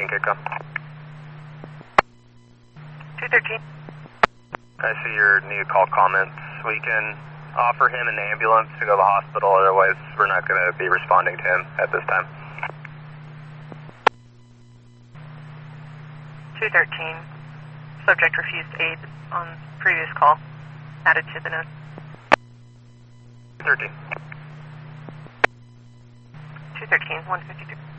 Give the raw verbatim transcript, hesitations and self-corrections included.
Gitco. two thirteen. I see your new call comments. We can offer him an ambulance to go to the hospital, otherwise we're not going to be responding to him at this time. two thirteen. Subject refused aid on previous call. Added to the note. two thirteen. two thirteen, one fifty-two.